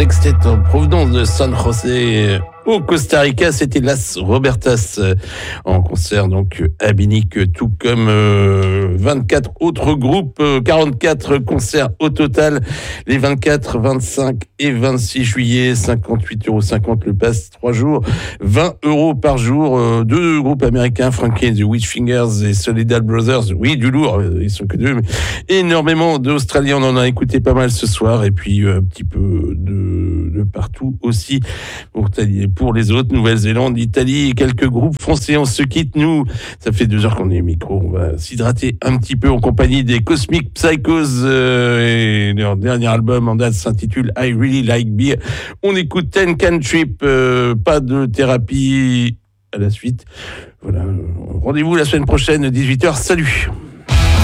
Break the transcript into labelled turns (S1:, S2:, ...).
S1: sextet en provenance de San José au Costa Rica, c'était Las Robertas en concert donc à Binic, tout comme 24 autres groupes, 44 concerts au total, les 24, 25 et 26 juillet, 58,50€ le pass, 3 jours, 20 € par jour, deux groupes américains, Frankie and the Witchfingers et Soledad Brothers, oui du lourd, ils sont que deux, mais énormément d'Australiens, on en a écouté pas mal ce soir, et puis un petit peu de partout aussi, pour les autres, Nouvelle-Zélande, Italie, quelques groupes français. On se quitte, nous, ça fait 2 heures qu'on est au micro, on va s'hydrater un petit peu en compagnie des Cosmic Psychos, et leur dernier album en date s'intitule I Really Like Beer. On écoute Ten Can Trip, pas de thérapie à la suite. Voilà, rendez-vous la semaine prochaine, 18h, salut.